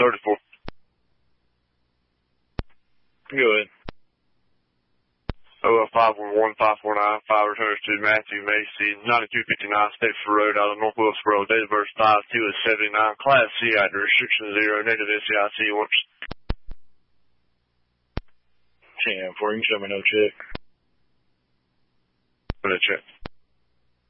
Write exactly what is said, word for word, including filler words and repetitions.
thirty-four. Go ahead. O L five one one five four nine, five returns to Matthew Macy, ninety-two fifty-nine Statesford Road out of North Wilkesboro, date of birth five two of seventy-nine, Class C, after restriction zero, negative S C I C once. ten four, you can show me no check. I'm going to check.